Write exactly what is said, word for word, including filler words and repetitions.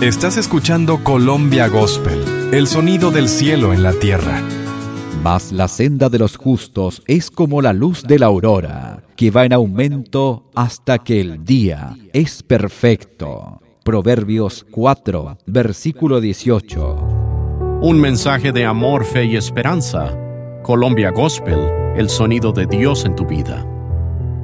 Estás escuchando Colombia Gospel, el sonido del cielo en la tierra. Mas la senda de los justos es como la luz de la aurora, que va en aumento hasta que el día es perfecto. Proverbios cuatro, versículo dieciocho. Un mensaje de amor, fe y esperanza. Colombia Gospel, el sonido de Dios en tu vida.